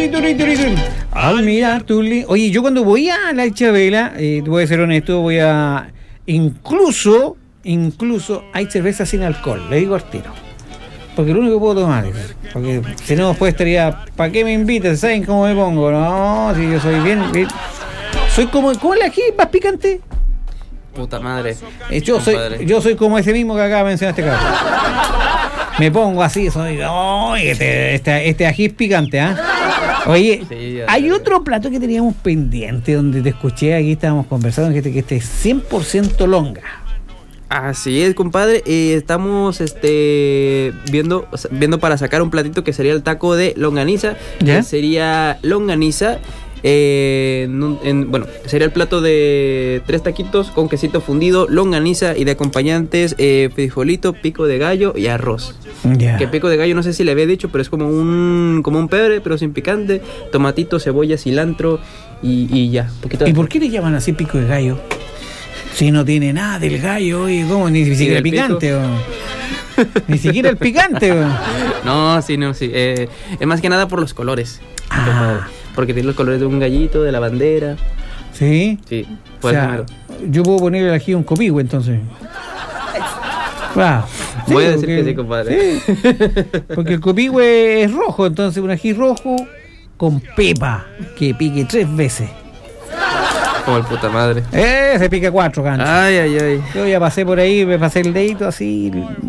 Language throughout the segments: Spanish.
Al mirar tu Oye, yo cuando voy a la Chabela, te voy a ser honesto, voy a... Incluso hay cerveza sin alcohol, le digo al tiro. Porque lo único que puedo tomar es... Porque si no, después estaría... ¿Para qué me invitas? ¿Saben cómo me pongo? No, si yo soy bien... Soy como... ¿Cómo es aquí? ¿Más picante? Puta madre. Yo soy como ese mismo que acaba de mencionar este cabrón. Me pongo así, soy... ¡Oh! Este ají es picante, ¿ah? Oye, sí, hay otro plato que teníamos pendiente, donde te escuché, aquí estábamos conversando, que este es 100% longa. Así es, compadre. Estamos viendo para sacar un platito que sería el taco de longaniza. ¿Ya? Que sería longaniza. Sería el plato de 3 taquitos con quesito fundido, longaniza y de acompañantes frijolito, pico de gallo y arroz. Yeah. Que pico de gallo no sé si le había dicho, pero es como un pebre, pero sin picante, tomatito, cebolla, cilantro y ya. ¿Y por qué le llaman así pico de gallo? Si no tiene nada del gallo, oye, ¿cómo? Ni siquiera el picante, ni siquiera el picante, No, sí. Es más que nada por los colores. Porque tiene los colores de un gallito, de la bandera. ¿Sí? Sí. O sea, yo puedo ponerle el ají a un copihue, entonces. Wow. Sí, voy a decir que sí, compadre. Sí. Porque el copihue es rojo, entonces un ají rojo con pepa, que pique 3 veces. Como el puta madre. Se pica 4 ganchos. Ay. Yo ya pasé por ahí, me pasé el dedito así.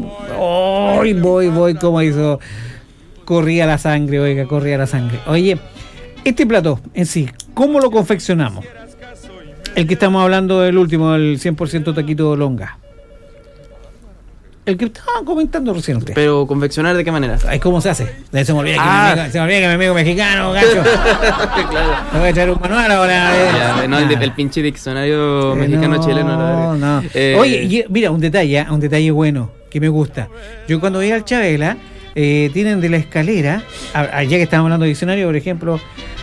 Voy, como hizo. Corría la sangre. Oye, este plato en sí, ¿cómo lo confeccionamos? El que estamos hablando del último, el 100% taquito longa. El que estaban comentando recién usted. Pero confeccionar, ¿de qué manera? ¿Cómo se hace? Se me olvida que mi amigo mexicano, gacho. Claro. Me voy a echar un manual ahora. El pinche diccionario mexicano-chileno. No. Oye, mira, un detalle bueno que me gusta. Yo cuando voy al Chabela, tienen de la escalera, ya que estamos hablando de diccionario, por ejemplo,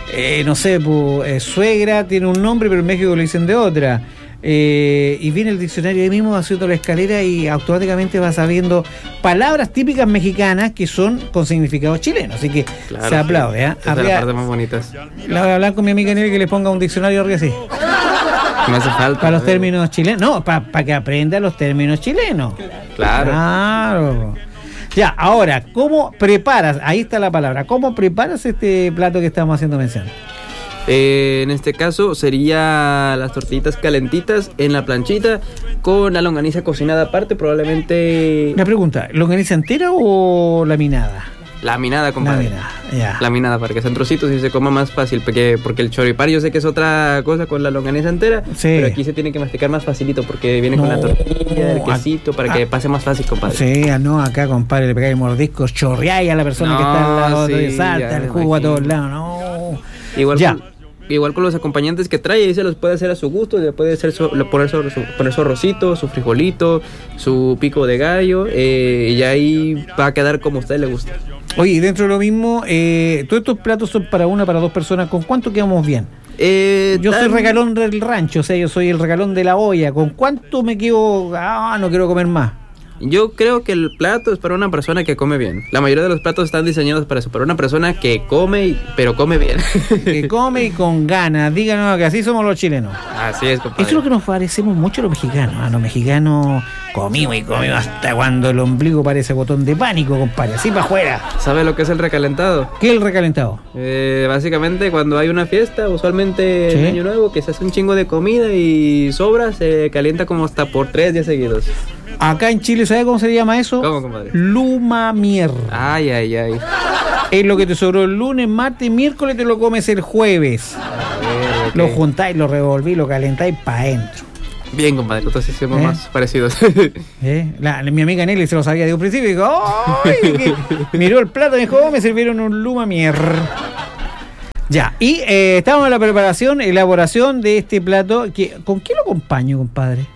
suegra tiene un nombre, pero en México lo dicen de otra. Y viene el diccionario ahí mismo haciendo la escalera y automáticamente va sabiendo palabras típicas mexicanas que son con significado chileno. Así que claro, se aplaude. Esa es la parte más bonita. La voy a hablar con mi amiga Nelly que le ponga un diccionario arriba así. Me hace falta. Para los términos chilenos. No, para que aprenda los términos chilenos. Claro. Ya, ahora, ¿cómo preparas? Ahí está la palabra. ¿Cómo preparas este plato que estamos haciendo mención? En este caso sería las tortillitas calentitas en la planchita con la longaniza cocinada aparte, probablemente. Una pregunta, ¿longaniza entera o laminada? Laminada, compadre. Laminada para que sean trocitos y se coma más fácil, porque el choripán yo sé que es otra cosa con la longaniza entera, sí. Pero aquí se tiene que masticar más facilito porque viene con la tortilla, el quesito, para que pase más fácil, compadre. Sí, acá, compadre, le pegáis mordiscos, chorreáis a la persona que está al lado, salta el jugo a todos lados, no. Igual con los acompañantes que trae, ahí se los puede hacer a su gusto, le puede hacer poner su arrocito, su frijolito, su pico de gallo, y ahí va a quedar como a usted le gusta. Oye, y dentro de lo mismo, todos estos platos son para 2 personas. ¿Con cuánto quedamos bien? Yo soy regalón del rancho, o sea, yo soy el regalón de la olla. ¿Con cuánto me quedo? No quiero comer más. Yo creo que el plato es para una persona que come bien. La mayoría de los platos están diseñados para eso, para una persona que come, pero come bien. Que come y con ganas. Díganos que así somos los chilenos. Así es, compadre. Eso es lo que nos parecemos mucho a los mexicanos. A los mexicanos comimos hasta cuando el ombligo parece botón de pánico, compadre. Así para afuera. ¿Sabe lo que es el recalentado? ¿Qué es el recalentado? Básicamente cuando hay una fiesta, usualmente ¿sí? En Año Nuevo, que se hace un chingo de comida y sobra, se calienta como hasta por 3 días seguidos. Acá en Chile, ¿sabe cómo se llama eso? ¿Cómo, compadre? Lumamier. Ay. Es lo que te sobró el lunes, martes, miércoles, te lo comes el jueves. Okay. Lo juntáis, lo revolví, lo calentáis para adentro. Bien, compadre, entonces somos más parecidos. Mi amiga Nelly se lo sabía de un principio y dijo, ¡ay! Miró el plato y dijo, me sirvieron un Lumamier. Ya, y estamos en la elaboración de este plato. ¿Con qué lo acompaño, compadre?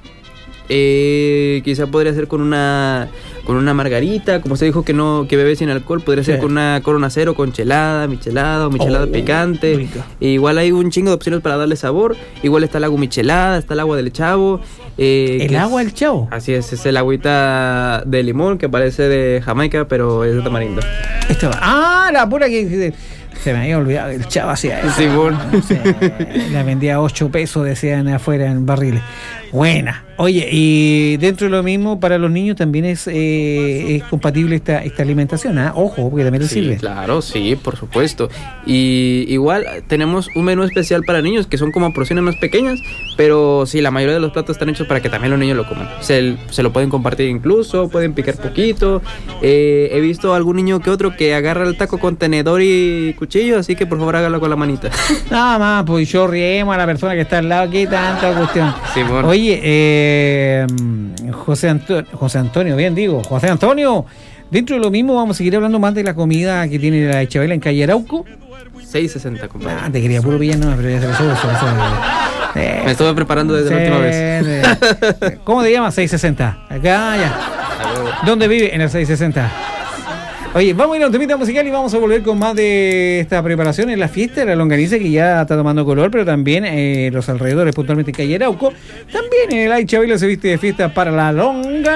Quizá podría ser con una margarita, como usted dijo que bebe sin alcohol, podría ser con una Corona Cero, con michelada o michelada picante. Igual hay un chingo de opciones para darle sabor. Igual está el agua michelada, está el agua del Chavo. ¿El agua del Chavo? Así es el agüita de limón que parece de Jamaica, pero es de tamarindo. La pura que Se me había olvidado, el chavo hacía eso. Sí, bueno. La vendía a 8 pesos, decían afuera en barriles. Buena. Oye, y dentro de lo mismo, para los niños también es compatible esta alimentación, ¿ah? Ojo, porque también les sirve. Claro, sí, por supuesto. Y igual tenemos un menú especial para niños que son como porciones más pequeñas, pero sí, la mayoría de los platos están hechos para que también los niños lo coman. Se lo pueden compartir incluso, pueden picar poquito. He visto algún niño que otro que agarra el taco con tenedor y cuchillo, así que por favor hágalo con la manita. Nada más, pues yo riemos a la persona que está al lado, qué tanta cuestión. Sí, bueno. Oye, José Antonio, dentro de lo mismo vamos a seguir hablando más de la comida que tiene la Chabela en calle Arauco. 6.60, compadre. Te quería puro pillar, no, pero ya se pasó. Me estuve preparando desde la última vez. ¿Cómo te llamas? 660. Acá, ya. ¿Dónde vive? En el 660. Oye, vamos a ir a un temita musical y vamos a volver con más de esta preparación en la fiesta de la longaniza, que ya está tomando color, pero también los alrededores, puntualmente en calle Arauco. También en el Ay Chabela se viste de fiesta para la longaniza.